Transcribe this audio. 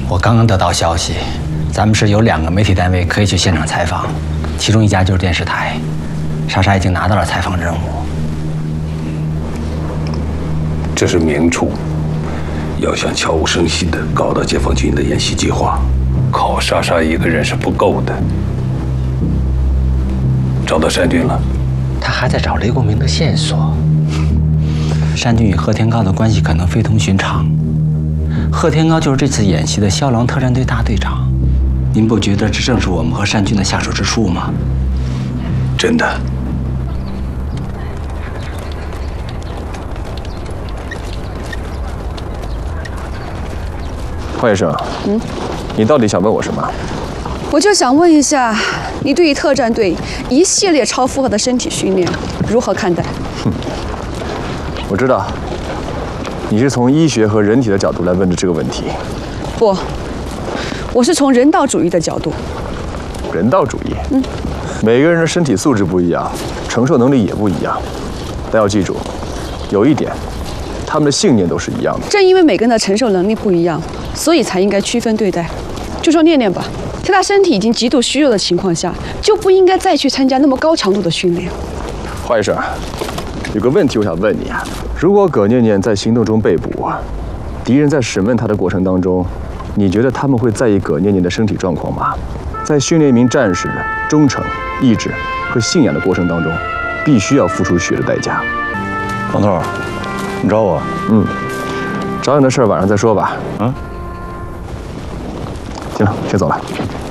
我刚刚得到消息，咱们市有2个媒体单位可以去现场采访，其中一家就是电视台。莎莎已经拿到了采访任务。 这是明处，要想悄无声息地搞到解放军的演习计划，靠莎莎一个人是不够的。找到山军了？ 他还在找雷国明的线索。山军与贺天高的关系可能非同寻常。贺天高就是这次演习的骁狼特战队大队长，您不觉得这正是我们和山军的下手之处吗？ 真的。 华医生，你到底想问我什么？ 我就想问一下，你对于特战队一系列超负荷的身体训练如何看待？ 我知道，你是从医学和人体的角度来问的这个问题。 不，我是从人道主义的角度。 人道主义？每个人的身体素质不一样，承受能力也不一样。但要记住，有一点，他们的信念都是一样的。 正因为每个人的承受能力不一样，所以才应该区分对待。就说念念吧，在他身体已经极度虚弱的情况下，就不应该再去参加那么高强度的训练。 华医生，有个问题我想问你啊，如果葛念念在行动中被捕，敌人在审问他的过程当中，你觉得他们会在意葛念念的身体状况吗？在训练一名战士的忠诚、意志和信仰的过程当中，必须要付出血的代价。 王头，你找我？ 找你的事儿晚上再说吧。行了，先走了。